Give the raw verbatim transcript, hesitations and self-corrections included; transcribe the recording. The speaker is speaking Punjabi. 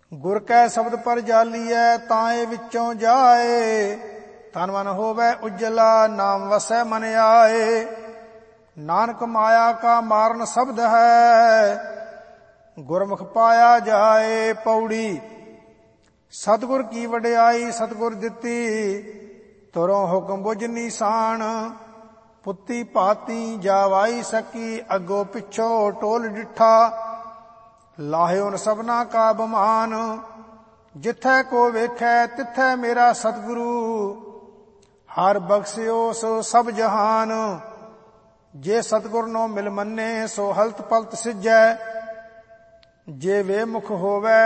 ਗੁਰ ਕੈ ਸ਼ਬਦ ਪਰ ਜਾਲੀਐ ਤਾਏ ਵਿੱਚੋਂ ਜਾਏ। ਤਨ ਮਨ ਹੋਵੈ ਉਜਲਾ ਨਾਮ ਵਸੈ ਮਨ ਆਏ। ਨਾਨਕ ਮਾਇਆ ਕਾ ਮਾਰਨ ਸ਼ਬਦ ਹੈ ਗੁਰਮੁਖ ਪਾਇਆ ਜਾਏ। ਪੌੜੀ। ਸਤਿਗੁਰ ਕੀ ਵਡਿਆਈ ਸਤਿਗੁਰ ਦਿੱਤੀ ਤੁਰੋਂ ਹੁਕਮ ਬੁਝ ਨੀਸਾਨ। ਪੁੱਤੀ ਭਾਤੀ ਜਾਵਾਈ ਸਕੀ ਅੱਗੋ ਪਿੱਛੋ ਟੋਲ ਡਿੱਠਾ। ਲਾਹਿਓ ਨ ਸਭਨਾ ਕਾ ਬਮਾਨ ਜਿੱਥੈ ਕੋ ਵੇਖੈ ਤਿੱਥੈ ਮੇਰਾ ਸਤਿਗੁਰੂ। ਹਰ ਬਖਸ਼ਿਓ ਸੋ ਸਭ ਜਹਾਨ। ਜੇ ਸਤਿਗੁਰ ਨੋ ਮਿਲ ਮੰਨੇ ਸੋ ਹਲਤ ਪਲਤ ਸਿਜੈ। ਜੇ ਵੇ ਮੁਖ ਹੋਵੈ